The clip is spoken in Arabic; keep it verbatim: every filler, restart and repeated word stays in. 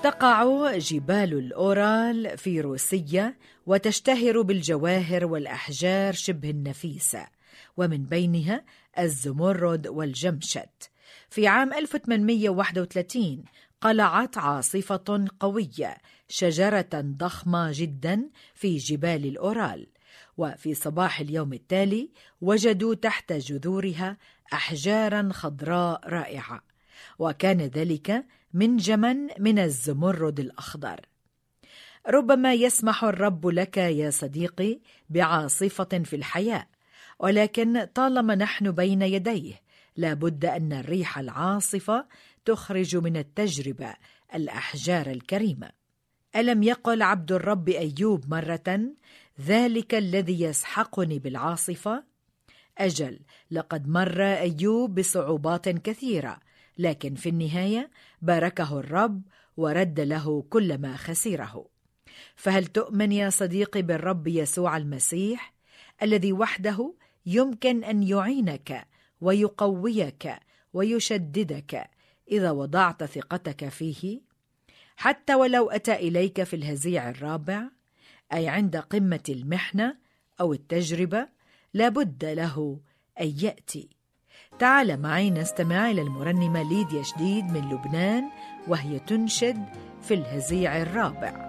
تقع جبال الأورال في روسيا وتشتهر بالجواهر والأحجار شبه النفيسة، ومن بينها الزمرد والجمشد. في عام ألف وثمانمئة وواحد وثلاثين قلعت عاصفة قوية شجرة ضخمة جدا في جبال الأورال، وفي صباح اليوم التالي وجدوا تحت جذورها أحجارا خضراء رائعة، وكان ذلك منجما من الزمرد الأخضر. ربما يسمح الرب لك يا صديقي بعاصفة في الحياة، ولكن طالما نحن بين يديه لابد أن الريح العاصفة تخرج من التجربة الأحجار الكريمة. ألم يقل عبد الرب أيوب مرة: ذلك الذي يسحقني بالعاصفة؟ أجل، لقد مر أيوب بصعوبات كثيرة، لكن في النهاية باركه الرب ورد له كل ما خسره. فهل تؤمن يا صديقي بالرب يسوع المسيح الذي وحده يمكن أن يعينك ويقويك ويشددك إذا وضعت ثقتك فيه؟ حتى ولو أتى إليك في الهزيع الرابع، أي عند قمة المحنة أو التجربة، لابد له أن يأتي. تعال معي نستمع إلى المرنمة ليديا شديد من لبنان وهي تنشد في الهزيع الرابع.